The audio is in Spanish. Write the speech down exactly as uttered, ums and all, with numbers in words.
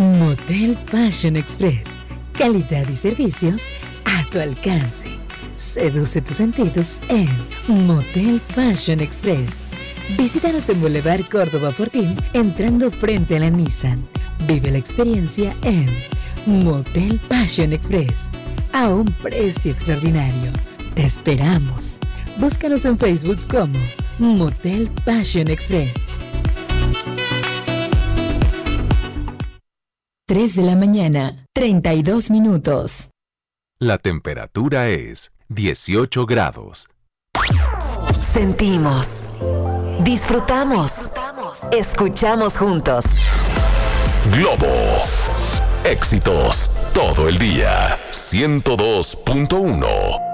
Motel Passion Express. Calidad y servicios a tu alcance. Seduce tus sentidos en Motel Passion Express. Visítanos en Boulevard Córdoba Fortín, entrando frente a la Nissan. Vive la experiencia en Motel Passion Express, a un precio extraordinario. Te esperamos. Búscanos en Facebook como Motel Passion Express. tres de la mañana, treinta y dos minutos. La temperatura es dieciocho grados. Sentimos, disfrutamos, escuchamos juntos. Globo. Éxitos todo el día. ciento dos punto uno.